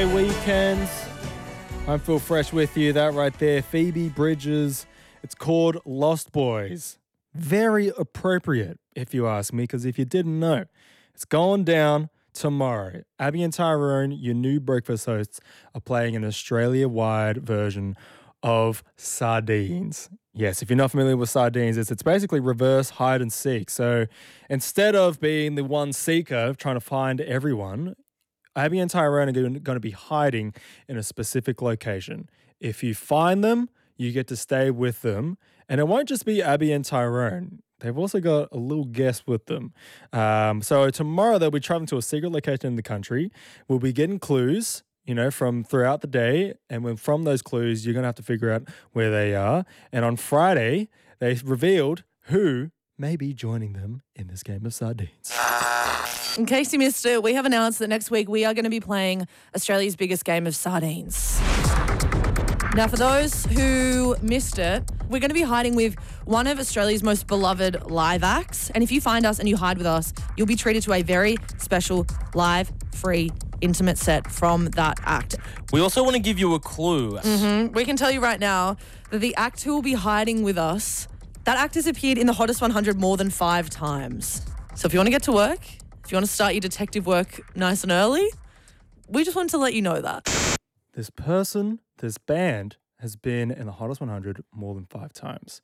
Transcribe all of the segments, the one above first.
Weekends. I'm Phil Fresh with you. That right there, Phoebe Bridgers. It's called Lost Boys. Very appropriate, if you ask me, because if you didn't know, it's going down tomorrow. Abby and Tyrone, your new breakfast hosts, are playing an Australia-wide version of Sardines. Yes, if you're not familiar with Sardines, it's basically reverse hide and seek. So instead of being the one seeker trying to find everyone, Abby and Tyrone are going to be hiding in a specific location. If you find them, you get to stay with them. And it won't just be Abby and Tyrone. They've also got a little guest with them. So tomorrow they'll be traveling to a secret location in the country. We'll be getting clues, from throughout the day. And from those clues, you're going to have to figure out where they are. And on Friday, they revealed who may be joining them in this game of Sardines. In case you missed it, we have announced that next week we are going to be playing Australia's biggest game of Sardines. Now, for those who missed it, we're going to be hiding with one of Australia's most beloved live acts. And if you find us and you hide with us, you'll be treated to a very special, live, free, intimate set from that act. We also want to give you a clue. We can tell you right now that the act who will be hiding with us, that act has appeared in the Hottest 100 more than 5 times. So if you want to get to work, if you want to start your detective work nice and early, we just wanted to let you know that. This band has been in the Hottest 100 more than 5 times.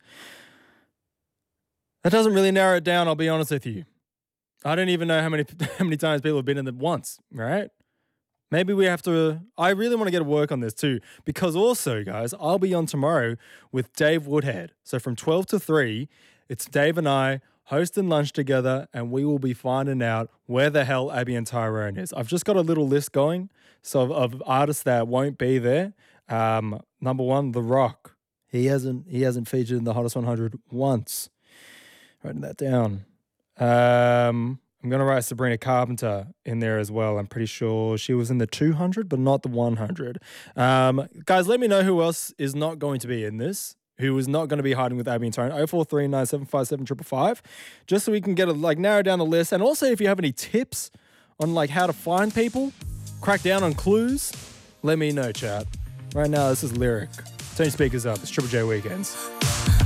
That doesn't really narrow it down, I'll be honest with you. I don't even know how many times people have been in it once, right? Maybe we have to... I really want to get to work on this too, because also, guys, I'll be on tomorrow with Dave Woodhead. So from 12 to 3, it's Dave and I hosting lunch together, and we will be finding out where the hell Abby and Tyrone is. I've just got a little list going of artists that won't be there. Number 1, The Rock. He hasn't featured in the Hottest 100 once. Writing that down. I'm going to write Sabrina Carpenter in there as well. I'm pretty sure she was in the 200, but not the 100. Guys, let me know who else is not going to be in this, who is not going to be hiding with Abby and Tyrone. 0439757555, just so we can get narrow down the list. And also, if you have any tips on how to find people, crack down on clues, let me know, chat. Right now, this is Lyric. Turn your speakers up. It's Triple J Weekends.